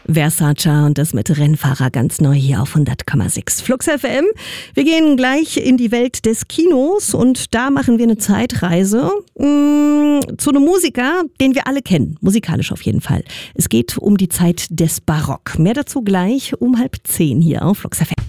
Versace und das mit Rennfahrer ganz neu hier auf 100,6 Flux FM. Wir gehen gleich in die Welt des Kinos und da machen wir eine Zeitreise zu einem Musiker, den wir alle kennen, musikalisch auf jeden Fall. Es geht um die Zeit des Barock. Mehr dazu gleich um 9:30 hier auf Flux FM.